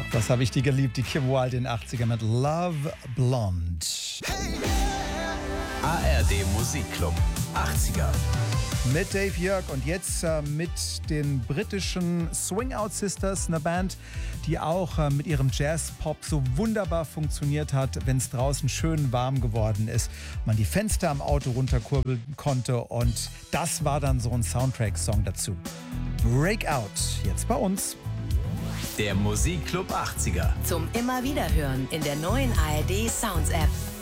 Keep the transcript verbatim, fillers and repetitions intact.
Das habe ich die geliebt, die Kim Wilde in den achtziger mit Love Blonde. A R D Musikclub achtziger. Mit Dave Jörg und jetzt äh, mit den britischen Swing Out Sisters, eine Band, die auch äh, mit ihrem Jazz-Pop so wunderbar funktioniert hat, wenn es draußen schön warm geworden ist, man die Fenster am Auto runterkurbeln konnte und das war dann so ein Soundtrack-Song dazu. Breakout, jetzt bei uns. Der Musikclub achtziger. Zum immer wieder hören in der neuen A R D Sounds App.